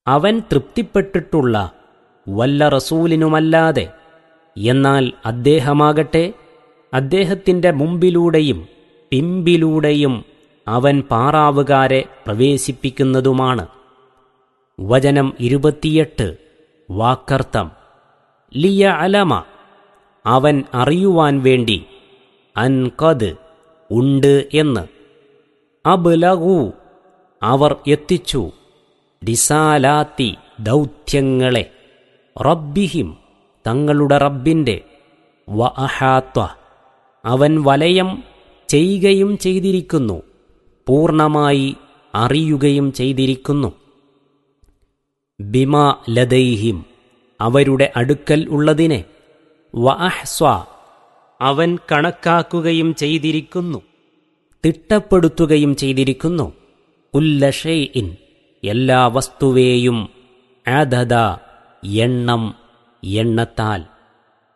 അവൻ തൃപ്തിപ്പെട്ടിട്ടുള്ള വല്ല റസൂലിനുമല്ലാതെ. എന്നാൽ അദ്ദേഹമാകട്ടെ അദ്ദേഹത്തിൻ്റെ മുമ്പിലൂടെയും പിമ്പിലൂടെയും അവൻ പാറാവുകാരെ പ്രവേശിപ്പിക്കുന്നതുമാണ്. വചനം 28. വാക്കർത്ഥം: ലിയ അലമ, അവൻ അറിയുവാൻ വേണ്ടി, അൻകദ്, ഉണ്ട് എന്ന്, അബ്ലഗു, അവർ എത്തിച്ചു, റിസാലാത്തി, ദൗത്യങ്ങളെ, റബ്ബിഹിം, തങ്ങളുടെ റബ്ബിൻ്റെ, വ അഹാത്വ, അവൻ വലയം ചെയ്യുകയും ചെയ്തിരിക്കുന്നു, പൂർണ്ണമായി അറിയുകയും ചെയ്തിരിക്കുന്നു, ബിമാ ലദൈഹിം, അവരുടെ അടുക്കൽ ഉള്ളതിനെ, വ അഹ്സ്വ, അവൻ കണക്കാക്കുകയും ചെയ്തിരിക്കുന്നു, തിട്ടപ്പെടുത്തുകയും ചെയ്തിരിക്കുന്നു, കുല്ല ഷൈഇൻ, എല്ലാ വസ്തുവേയും, അദദ, എണ്ണം, എണ്ണത്താൽ.